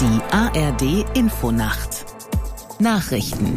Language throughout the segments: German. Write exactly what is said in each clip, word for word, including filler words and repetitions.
Die A R D Infonacht Nachrichten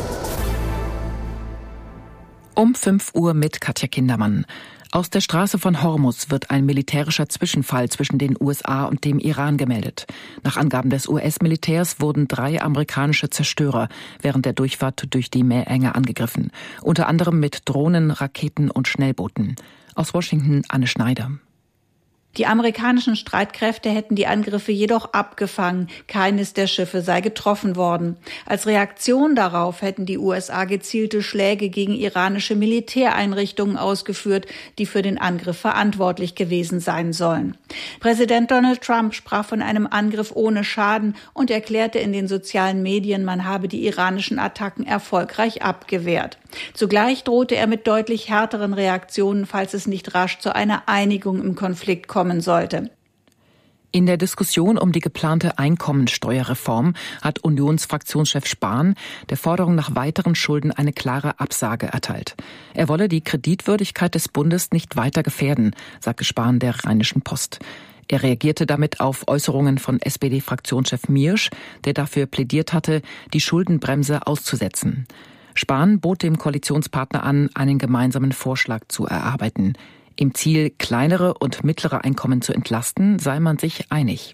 Um fünf Uhr mit Katja Kindermann. Aus der Straße von Hormuz wird ein militärischer Zwischenfall zwischen den U S A und dem Iran gemeldet. Nach Angaben des U S-Militärs wurden drei amerikanische Zerstörer während der Durchfahrt durch die Meerenge angegriffen. Unter anderem mit Drohnen, Raketen und Schnellbooten. Aus Washington Anne Schneider. Die amerikanischen Streitkräfte hätten die Angriffe jedoch abgefangen. Keines der Schiffe sei getroffen worden. Als Reaktion darauf hätten die U S A gezielte Schläge gegen iranische Militäreinrichtungen ausgeführt, die für den Angriff verantwortlich gewesen sein sollen. Präsident Donald Trump sprach von einem Angriff ohne Schaden und erklärte in den sozialen Medien, man habe die iranischen Attacken erfolgreich abgewehrt. Zugleich drohte er mit deutlich härteren Reaktionen, falls es nicht rasch zu einer Einigung im Konflikt kommen sollte. In der Diskussion um die geplante Einkommensteuerreform hat Unionsfraktionschef Spahn der Forderung nach weiteren Schulden eine klare Absage erteilt. Er wolle die Kreditwürdigkeit des Bundes nicht weiter gefährden, sagte Spahn der Rheinischen Post. Er reagierte damit auf Äußerungen von S P D-Fraktionschef Miersch, der dafür plädiert hatte, die Schuldenbremse auszusetzen. Spahn bot dem Koalitionspartner an, einen gemeinsamen Vorschlag zu erarbeiten. Im Ziel, kleinere und mittlere Einkommen zu entlasten, sei man sich einig.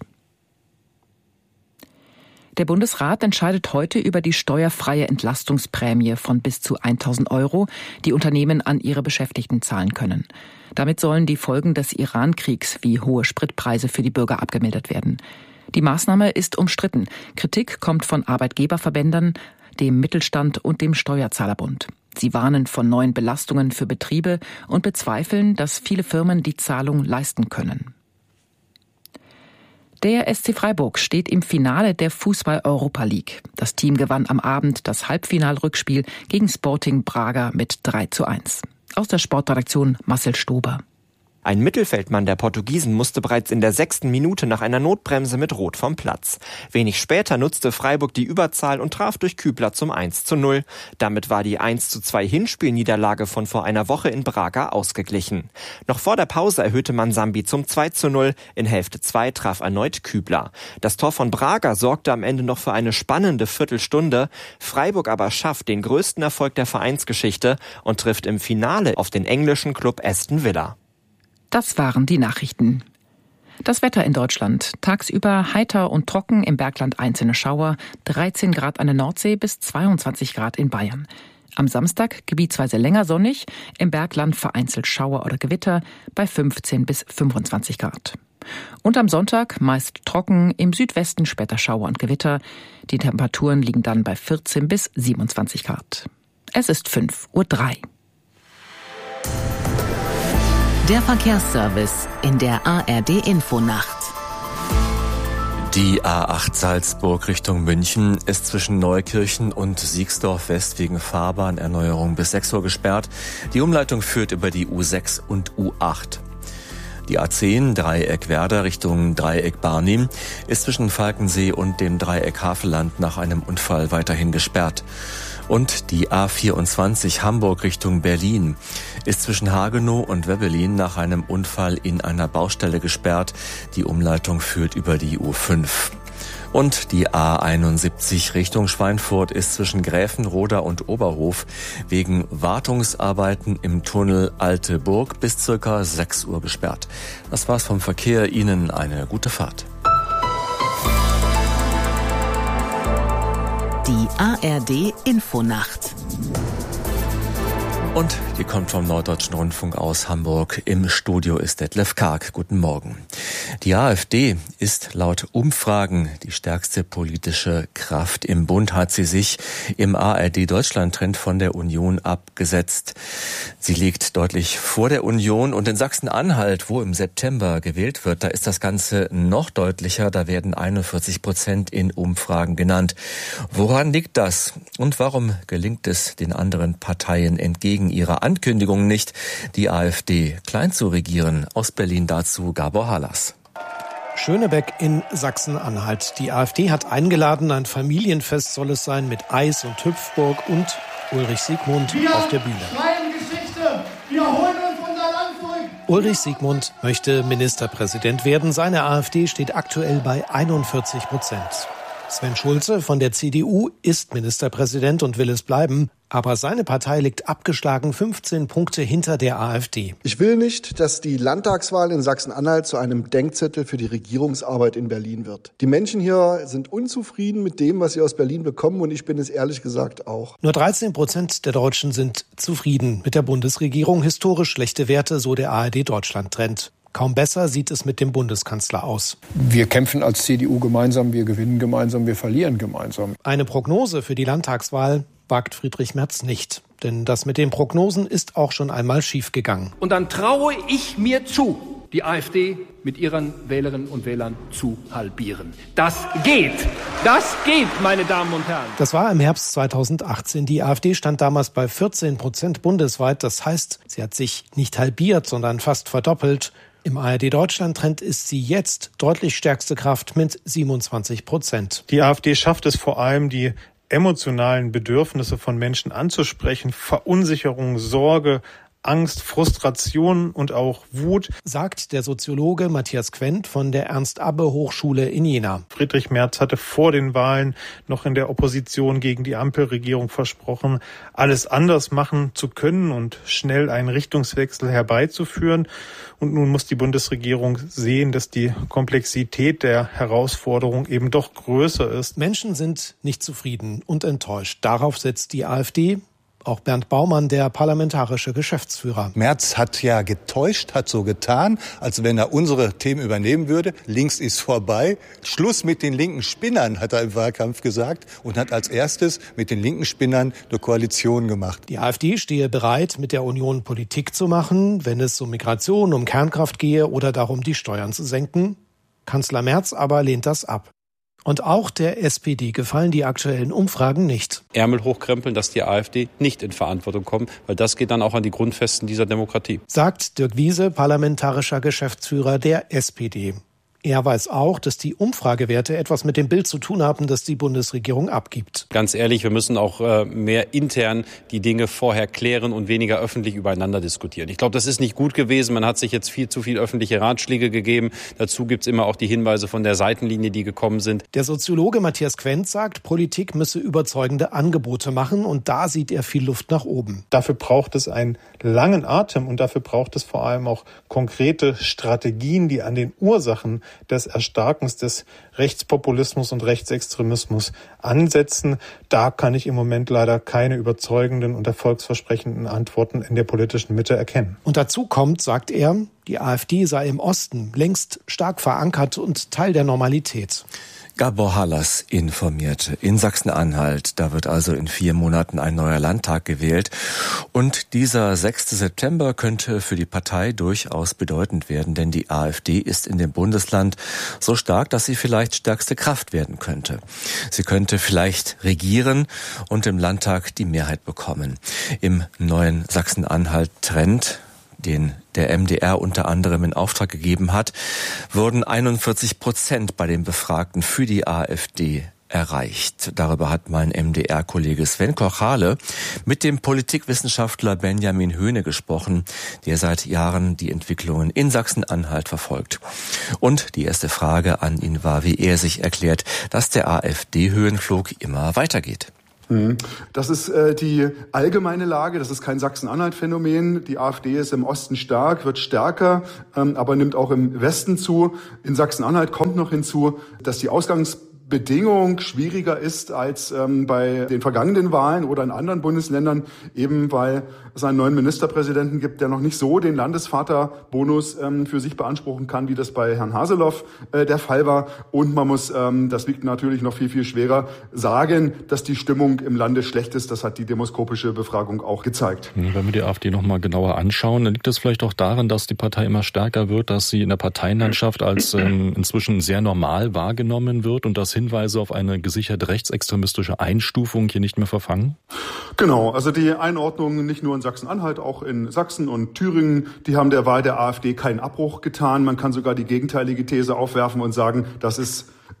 Der Bundesrat entscheidet heute über die steuerfreie Entlastungsprämie von bis zu tausend Euro, die Unternehmen an ihre Beschäftigten zahlen können. Damit sollen die Folgen des Iran-Kriegs wie hohe Spritpreise für die Bürger abgemildert werden. Die Maßnahme ist umstritten. Kritik kommt von Arbeitgeberverbänden, dem Mittelstand und dem Steuerzahlerbund. Sie warnen von neuen Belastungen für Betriebe und bezweifeln, dass viele Firmen die Zahlung leisten können. Der S C Freiburg steht im Finale der Fußball-Europa League. Das Team gewann am Abend das Halbfinalrückspiel gegen Sporting Braga mit drei zu eins. Aus der Sportredaktion Marcel Stober. Ein Mittelfeldmann der Portugiesen musste bereits in der sechsten Minute nach einer Notbremse mit Rot vom Platz. Wenig später nutzte Freiburg die Überzahl und traf durch Kübler zum eins zu null. Damit war die eins zu zwei Hinspielniederlage von vor einer Woche in Braga ausgeglichen. Noch vor der Pause erhöhte man Sambi zum zwei zu null. In Hälfte zwei traf erneut Kübler. Das Tor von Braga sorgte am Ende noch für eine spannende Viertelstunde. Freiburg aber schafft den größten Erfolg der Vereinsgeschichte und trifft im Finale auf den englischen Klub Aston Villa. Das waren die Nachrichten. Das Wetter in Deutschland. Tagsüber heiter und trocken, im Bergland einzelne Schauer, dreizehn Grad an der Nordsee bis zweiundzwanzig Grad in Bayern. Am Samstag gebietsweise länger sonnig, im Bergland vereinzelt Schauer oder Gewitter bei fünfzehn bis fünfundzwanzig Grad. Und am Sonntag meist trocken, im Südwesten später Schauer und Gewitter. Die Temperaturen liegen dann bei vierzehn bis siebenundzwanzig Grad. Es ist fünf Uhr drei. Der Verkehrsservice in der A R D Infonacht. Die A acht Salzburg Richtung München ist zwischen Neukirchen und Siegsdorf West wegen Fahrbahnerneuerung bis sechs Uhr gesperrt. Die Umleitung führt über die U sechs und U acht. Die A zehn Dreieck Werder Richtung Dreieck Barnim ist zwischen Falkensee und dem Dreieck Havelland nach einem Unfall weiterhin gesperrt. Und die A vierundzwanzig Hamburg Richtung Berlin ist zwischen Hagenow und Webbelin nach einem Unfall in einer Baustelle gesperrt. Die Umleitung führt über die U fünf. Und die A einundsiebzig Richtung Schweinfurt ist zwischen Gräfenroda und Oberhof wegen Wartungsarbeiten im Tunnel Alte Burg bis circa sechs Uhr gesperrt. Das war's vom Verkehr. Ihnen eine gute Fahrt. Die A R D Infonacht. Und die kommt vom Norddeutschen Rundfunk aus Hamburg. Im Studio ist Detlef Karg. Guten Morgen. Die AfD ist laut Umfragen die stärkste politische Kraft im Bund, hat sie sich im A R D-Deutschland-Trend von der Union abgesetzt. Sie liegt deutlich vor der Union und in Sachsen-Anhalt, wo im September gewählt wird, da ist das Ganze noch deutlicher. Da werden einundvierzig Prozent in Umfragen genannt. Woran liegt das? Und warum gelingt es den anderen Parteien entgegen ihrer Ankündigung nicht, die AfD klein zu regieren? Aus Berlin dazu Gabor Halas. Schönebeck in Sachsen-Anhalt. Die AfD hat eingeladen, ein Familienfest soll es sein mit Eis und Hüpfburg und Ulrich Siegmund wir auf der Bühne. Wir schreiben Geschichte, wir holen uns unser Land zurück. Ulrich Siegmund möchte Ministerpräsident werden. Seine AfD steht aktuell bei einundvierzig Prozent. Sven Schulze von der C D U ist Ministerpräsident und will es bleiben. Aber seine Partei liegt abgeschlagen fünfzehn Punkte hinter der AfD. Ich will nicht, dass die Landtagswahl in Sachsen-Anhalt zu einem Denkzettel für die Regierungsarbeit in Berlin wird. Die Menschen hier sind unzufrieden mit dem, was sie aus Berlin bekommen, und ich bin es ehrlich gesagt auch. Nur dreizehn Prozent der Deutschen sind zufrieden mit der Bundesregierung. Historisch schlechte Werte, so der A R D-Deutschland-Trend. Kaum besser sieht es mit dem Bundeskanzler aus. Wir kämpfen als C D U gemeinsam, wir gewinnen gemeinsam, wir verlieren gemeinsam. Eine Prognose für die Landtagswahl wagt Friedrich Merz nicht. Denn das mit den Prognosen ist auch schon einmal schiefgegangen. Und dann traue ich mir zu, die AfD mit ihren Wählerinnen und Wählern zu halbieren. Das geht. Das geht, meine Damen und Herren. Das war im Herbst zweitausendachtzehn. Die AfD stand damals bei vierzehn Prozent bundesweit. Das heißt, sie hat sich nicht halbiert, sondern fast verdoppelt. Im A R D-Deutschland-Trend ist sie jetzt deutlich stärkste Kraft mit siebenundzwanzig Prozent. Die AfD schafft es vor allem, die emotionalen Bedürfnisse von Menschen anzusprechen, Verunsicherung, Sorge, Angst, Frustration und auch Wut, sagt der Soziologe Matthias Quent von der Ernst-Abbe-Hochschule in Jena. Friedrich Merz hatte vor den Wahlen noch in der Opposition gegen die Ampelregierung versprochen, alles anders machen zu können und schnell einen Richtungswechsel herbeizuführen. Und nun muss die Bundesregierung sehen, dass die Komplexität der Herausforderung eben doch größer ist. Menschen sind nicht zufrieden und enttäuscht. Darauf setzt die AfD. Auch Bernd Baumann, der parlamentarische Geschäftsführer. Merz hat ja getäuscht, hat so getan, als wenn er unsere Themen übernehmen würde. Links ist vorbei. Schluss mit den linken Spinnern, hat er im Wahlkampf gesagt, und hat als erstes mit den linken Spinnern eine Koalition gemacht. Die AfD stehe bereit, mit der Union Politik zu machen, wenn es um Migration, um Kernkraft gehe oder darum, die Steuern zu senken. Kanzler Merz aber lehnt das ab. Und auch der S P D gefallen die aktuellen Umfragen nicht. Ärmel hochkrempeln, dass die AfD nicht in Verantwortung kommt, weil das geht dann auch an die Grundfesten dieser Demokratie. Sagt Dirk Wiese, parlamentarischer Geschäftsführer der S P D. Er weiß auch, dass die Umfragewerte etwas mit dem Bild zu tun haben, das die Bundesregierung abgibt. Ganz ehrlich, wir müssen auch äh, mehr intern die Dinge vorher klären und weniger öffentlich übereinander diskutieren. Ich glaube, das ist nicht gut gewesen. Man hat sich jetzt viel zu viel öffentliche Ratschläge gegeben. Dazu gibt es immer auch die Hinweise von der Seitenlinie, die gekommen sind. Der Soziologe Matthias Quent sagt, Politik müsse überzeugende Angebote machen, und da sieht er viel Luft nach oben. Dafür braucht es einen langen Atem und dafür braucht es vor allem auch konkrete Strategien, die an den Ursachen des Erstarkens des Rechtspopulismus und Rechtsextremismus ansetzen. Da kann ich im Moment leider keine überzeugenden und erfolgsversprechenden Antworten in der politischen Mitte erkennen. Und dazu kommt, sagt er, die AfD sei im Osten längst stark verankert und Teil der Normalität. Gabor Hallas informierte. In Sachsen-Anhalt, da wird also in vier Monaten ein neuer Landtag gewählt. Und dieser sechster September könnte für die Partei durchaus bedeutend werden, denn die AfD ist in dem Bundesland so stark, dass sie vielleicht stärkste Kraft werden könnte. Sie könnte vielleicht regieren und im Landtag die Mehrheit bekommen. Im neuen Sachsen-Anhalt-Trend, den der M D R unter anderem in Auftrag gegeben hat, wurden einundvierzig Prozent bei den Befragten für die AfD erreicht. Darüber hat mein M D R-Kollege Sven Kochale mit dem Politikwissenschaftler Benjamin Höhne gesprochen, der seit Jahren die Entwicklungen in Sachsen-Anhalt verfolgt. Und die erste Frage an ihn war, wie er sich erklärt, dass der AfD-Höhenflug immer weitergeht. Das ist äh, die allgemeine Lage, das ist kein Sachsen-Anhalt-Phänomen. Die AfD ist im Osten stark, wird stärker, ähm, aber nimmt auch im Westen zu. In Sachsen-Anhalt kommt noch hinzu, dass die Ausgangsbedingung schwieriger ist als ähm, bei den vergangenen Wahlen oder in anderen Bundesländern, eben weil es einen neuen Ministerpräsidenten gibt, der noch nicht so den Landesvaterbonus ähm, für sich beanspruchen kann, wie das bei Herrn Haseloff äh, der Fall war. Und man muss, ähm, das wiegt natürlich noch viel, viel schwerer, sagen, dass die Stimmung im Lande schlecht ist. Das hat die demoskopische Befragung auch gezeigt. Wenn wir die AfD noch mal genauer anschauen, dann liegt es vielleicht auch daran, dass die Partei immer stärker wird, dass sie in der Parteienlandschaft als ähm, inzwischen sehr normal wahrgenommen wird und dass Hinweise auf eine gesicherte rechtsextremistische Einstufung hier nicht mehr verfangen? Genau, also die Einordnung nicht nur in Sachsen-Anhalt, auch in Sachsen und Thüringen, die haben der Wahl der AfD keinen Abbruch getan. Man kann sogar die gegenteilige These aufwerfen und sagen, das ist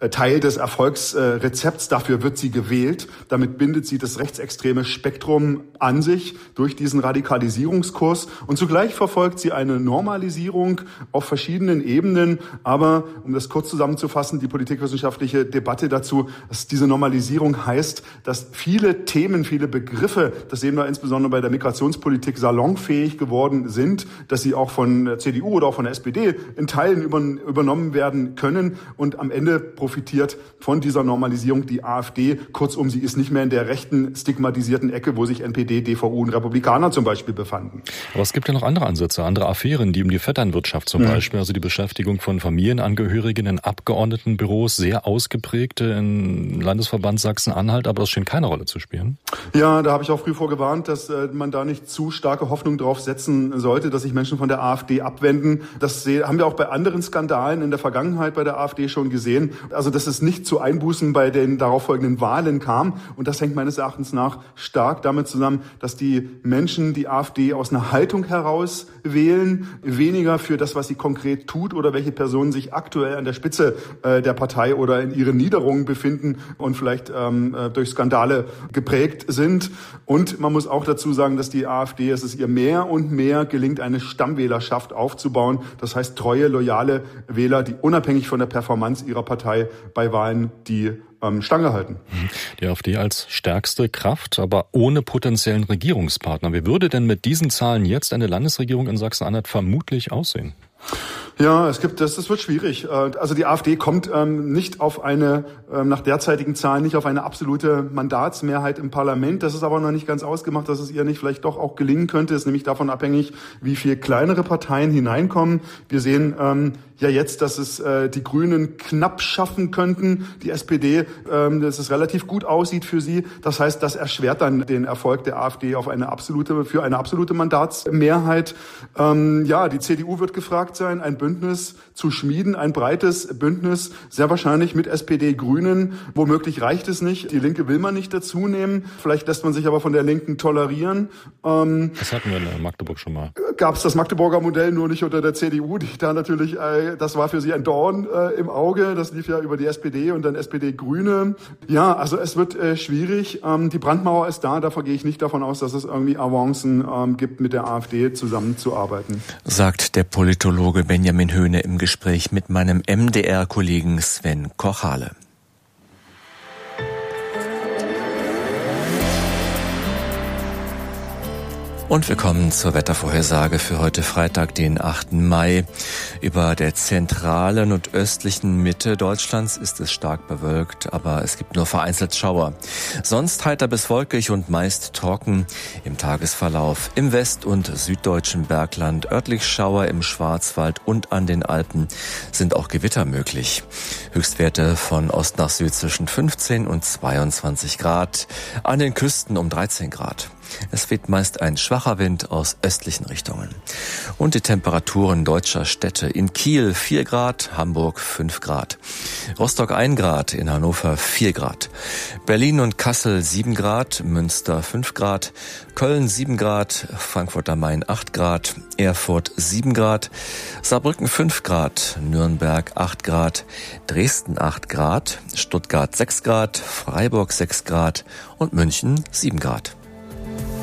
Teil des Erfolgsrezepts. Dafür wird sie gewählt. Damit bindet sie das rechtsextreme Spektrum an sich durch diesen Radikalisierungskurs. Und zugleich verfolgt sie eine Normalisierung auf verschiedenen Ebenen. Aber um das kurz zusammenzufassen, die politikwissenschaftliche Debatte dazu, dass diese Normalisierung heißt, dass viele Themen, viele Begriffe, das sehen wir insbesondere bei der Migrationspolitik, salonfähig geworden sind, dass sie auch von der C D U oder auch von der S P D in Teilen übernommen werden können. Und am Ende profitiert von dieser Normalisierung die AfD. Kurzum, sie ist nicht mehr in der rechten, stigmatisierten Ecke, wo sich N P D, D V U und Republikaner zum Beispiel befanden. Aber es gibt ja noch andere Ansätze, andere Affären, die um die Vetternwirtschaft zum mhm. Beispiel, also die Beschäftigung von Familienangehörigen in Abgeordnetenbüros, sehr ausgeprägt im Landesverband Sachsen-Anhalt, aber das scheint keine Rolle zu spielen. Ja, da habe ich auch früh vor gewarnt, dass äh, man da nicht zu starke Hoffnung drauf setzen sollte, dass sich Menschen von der AfD abwenden. Das haben wir auch bei anderen Skandalen in der Vergangenheit bei der AfD schon gesehen. Also, dass es nicht zu Einbußen bei den darauffolgenden Wahlen kam. Und das hängt meines Erachtens nach stark damit zusammen, dass die Menschen die AfD aus einer Haltung heraus wählen, weniger für das, was sie konkret tut oder welche Personen sich aktuell an der Spitze äh, der Partei oder in ihren Niederungen befinden und vielleicht ähm, durch Skandale geprägt sind. Und man muss auch dazu sagen, dass die AfD, es ist ihr mehr und mehr gelingt, eine Stammwählerschaft aufzubauen. Das heißt, treue, loyale Wähler, die unabhängig von der Performance ihrer Partei bei Wahlen die ähm, Stange halten. Die AfD als stärkste Kraft, aber ohne potenziellen Regierungspartner. Wie würde denn mit diesen Zahlen jetzt eine Landesregierung in Sachsen-Anhalt vermutlich aussehen? Ja, es gibt das, das wird schwierig. Also die AfD kommt ähm, nicht auf eine, ähm, nach derzeitigen Zahlen, nicht auf eine absolute Mandatsmehrheit im Parlament. Das ist aber noch nicht ganz ausgemacht, dass es ihr nicht vielleicht doch auch gelingen könnte. Ist nämlich davon abhängig, wie viel kleinere Parteien hineinkommen. Wir sehen ähm, ja jetzt, dass es äh, die Grünen knapp schaffen könnten. Die S P D, ähm, dass es relativ gut aussieht für sie. Das heißt, das erschwert dann den Erfolg der AfD auf eine absolute, für eine absolute Mandatsmehrheit. Ähm, ja, die C D U wird gefragt sein, ein Bündnis zu schmieden, ein breites Bündnis, sehr wahrscheinlich mit S P D, Grünen. Womöglich reicht es nicht. Die Linke will man nicht dazu nehmen. Vielleicht lässt man sich aber von der Linken tolerieren. Ähm, das hatten wir in Magdeburg schon mal. Gab es das Magdeburger Modell nur nicht unter der C D U, die da natürlich, äh, das war für sie ein Dorn äh, im Auge. Das lief ja über die S P D und dann S P D, Grüne. Ja, also es wird äh, schwierig. Ähm, die Brandmauer ist da. Davor gehe ich nicht davon aus, dass es irgendwie Avancen ähm, gibt, mit der AfD zusammenzuarbeiten. Sagt der Politologe Benjamin Höhne im Gespräch mit meinem M D R-Kollegen Sven Kochale. Und wir kommen zur Wettervorhersage für heute Freitag, den achten Mai. Über der zentralen und östlichen Mitte Deutschlands ist es stark bewölkt, aber es gibt nur vereinzelt Schauer. Sonst heiter bis wolkig und meist trocken im Tagesverlauf. Im west- und süddeutschen Bergland örtlich Schauer im Schwarzwald und an den Alpen sind auch Gewitter möglich. Höchstwerte von Ost nach Süd zwischen fünfzehn und zweiundzwanzig Grad, an den Küsten um dreizehn Grad. Es weht meist ein schwacher Wind aus östlichen Richtungen. Und die Temperaturen deutscher Städte: in Kiel vier Grad, Hamburg fünf Grad, Rostock ein Grad, in Hannover vier Grad, Berlin und Kassel sieben Grad, Münster fünf Grad, Köln sieben Grad, Frankfurt am Main acht Grad, Erfurt sieben Grad, Saarbrücken fünf Grad, Nürnberg acht Grad, Dresden acht Grad, Stuttgart sechs Grad, Freiburg sechs Grad und München sieben Grad.